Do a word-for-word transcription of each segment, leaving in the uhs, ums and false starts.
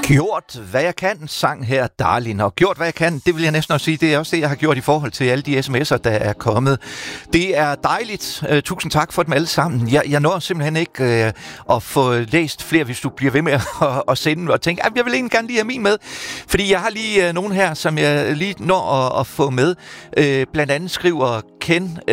Gjort, hvad jeg kan, sang her, Darlin. Og gjort, hvad jeg kan, det vil jeg næsten også sige, det er også det, jeg har gjort i forhold til alle de sms'er, der er kommet. Det er dejligt. Uh, tusind tak for dem alle sammen. Jeg, jeg når simpelthen ikke uh, at få læst flere, hvis du bliver ved med at, at sende og tænke, at jeg vil egentlig gerne lige have min med. Fordi jeg har lige uh, nogen her, som jeg lige når at, at få med. Uh, blandt andet skriver Ken, uh,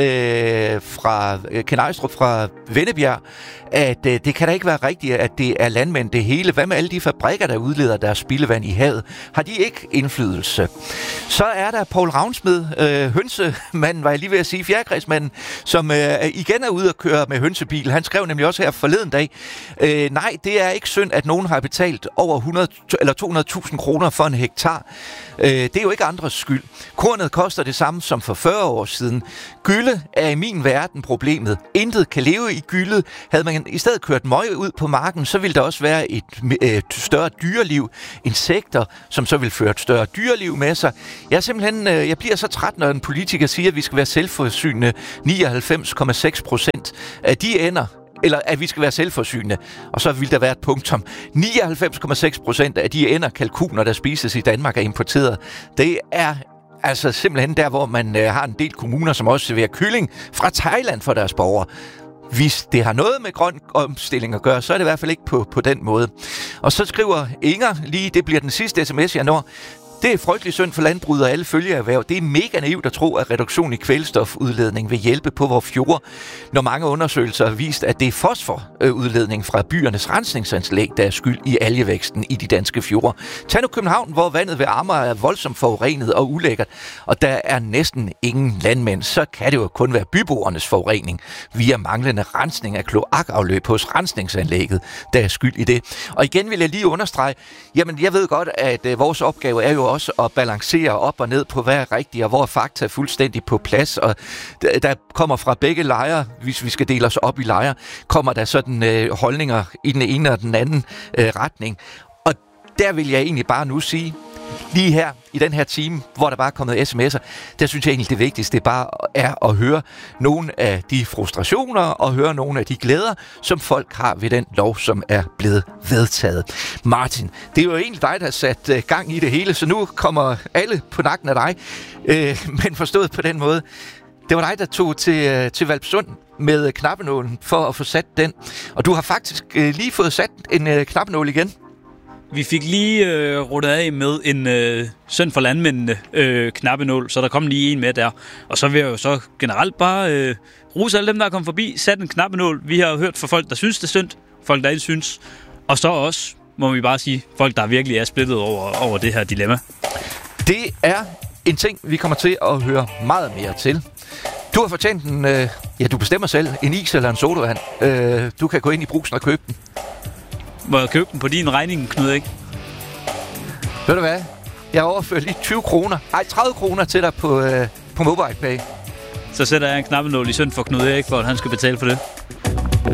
fra, uh, Ken Ejstrup fra Vennebjerg, at uh, det kan da ikke være rigtigt, at det er landmænd det hele. Hvad med alle de fabrikker, der udleder deres spildevand i havet? Har de ikke indflydelse? Så er der Poul Ravnsmed, øh, hønsemanden, var jeg lige ved at sige, fjerkræsmanden, som øh, igen er ude at køre med hønsebil. Han skrev nemlig også her forleden dag, øh, nej, det er ikke synd, at nogen har betalt over hundrede eller to hundrede tusind kroner for en hektar. Øh, det er jo ikke andres skyld. Kornet koster det samme som for fyrre år siden. Gylde er i min verden problemet. Intet kan leve i gyldet. Havde man i stedet kørt møg ud på marken, så ville der også være et øh, større dyreliv, insekter, som så vil føre et større dyreliv med sig. Jeg er simpelthen, øh, jeg bliver så træt, når en politiker siger, at vi skal være selvforsynende nioghalvfems komma seks procent af de ender, eller at vi skal være selvforsynende. Og så vil der være et punktum. nioghalvfems komma seks procent af de ender, kalkuner, der spises i Danmark, er importeret. Det er altså simpelthen der, hvor man øh, har en del kommuner, som også serverer kylling fra Thailand for deres borgere. Hvis det har noget med grøn omstilling at gøre, så er det i hvert fald ikke på, på den måde. Og så skriver Inger lige, det bliver den sidste sms, jeg når. Det er frygtelig synd for landbruget og alle følgeerhverv. Det er mega naivt at tro, at reduktion i kvælstofudledning vil hjælpe på vores fjorde, når mange undersøgelser har vist, at det er fosforudledning fra byernes rensningsanlæg, der er skyld i algevæksten i de danske fjorde. Tag nu København, hvor vandet ved Amager er voldsomt forurenet og ulækkert, og der er næsten ingen landmænd. Så kan det jo kun være byboernes forurening via manglende rensning af kloakafløb hos rensningsanlægget, der er skyld i det. Og igen vil jeg lige understrege, jamen jeg ved godt, at øh, vores opgave er jo også at balancere op og ned på, hvad er rigtigt, og hvor er fakta fuldstændig på plads. Og der kommer fra begge lejre, hvis vi skal dele os op i lejre, kommer der sådan øh, holdninger i den ene og den anden øh, retning. Og der vil jeg egentlig bare nu sige, lige her, i den her time, hvor der bare er kommet sms'er, der synes jeg egentlig, det vigtigste det bare er at høre nogle af de frustrationer og høre nogle af de glæder, som folk har ved den lov, som er blevet vedtaget. Martin, det er jo egentlig dig, der har sat uh, gang i det hele, så nu kommer alle på nakken af dig, uh, men forstået på den måde. Det var dig, der tog til, uh, til Hvalpsund med knappenålen for at få sat den, og du har faktisk uh, lige fået sat en uh, knappenål igen. Vi fik lige øh, ruttet af med en øh, synd for landmændene øh, knappenål, så der kom lige en med der. Og så vil jeg jo så generelt bare øh, rose alle dem, der er kommet forbi, sat en knappenål. Vi har hørt fra folk, der synes, det er synd, folk, der ikke synes. Og så også, må vi bare sige, folk, der virkelig er splittet over, over det her dilemma. Det er en ting, vi kommer til at høre meget mere til. Du har fortjent en, øh, ja, du bestemmer selv, en is eller en sodavand. Øh, du kan gå ind i Brugsen og købe den. Må jeg købe den på din regning, Knud, ikke? Ved du hvad? Jeg overfører lige tyve kroner. Ej, tredive kroner til dig på, øh, på MobilePay. Så sætter jeg en knappenål i synd for Knud, ikke? For at han skal betale for det.